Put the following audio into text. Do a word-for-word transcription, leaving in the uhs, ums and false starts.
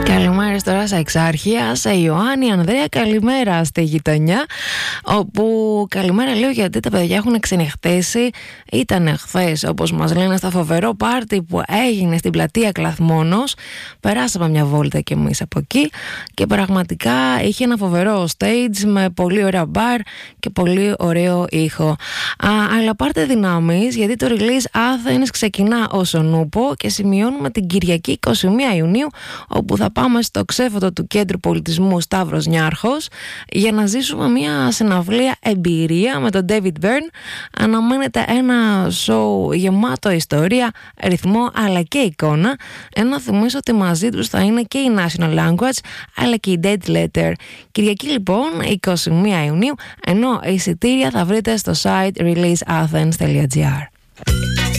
Καλημέρα τώρα σε Εξάρχεια, σε Ιωάννη, Ανδρέα, καλημέρα στη γειτονιά. Όπου καλημέρα λέω γιατί τα παιδιά έχουν ξενυχτήσει. Ήταν χθες, όπως μας λένε, στα φοβερό πάρτι που έγινε στην πλατεία Κλαθμόνος. Περάσαμε μια βόλτα κι εμείς από εκεί και πραγματικά είχε ένα φοβερό stage με πολύ ωραία μπαρ και πολύ ωραίο ήχο. Α, αλλά πάρτε δυνάμεις, γιατί το Release Athens ξεκινά ως ο Νούπο και σημειώνουμε την Κυριακή είκοσι μία Ιουνίου, όπου θα πάμε στο ξέφωτο του Κέντρου Πολιτισμού Σταύρος Νιάρχος για να ζήσουμε μια συναυλία εμπειρία με τον David Byrne. Αναμένεται ένα show γεμάτο ιστορία, ρυθμό αλλά και εικόνα. Ενώ θυμίσω ότι μαζί τους θα είναι και η National Language αλλά και η Dead Letter. Κυριακή λοιπόν είκοσι μία Ιουνίου, ενώ εισιτήρια θα βρείτε στο site release athens dot gr.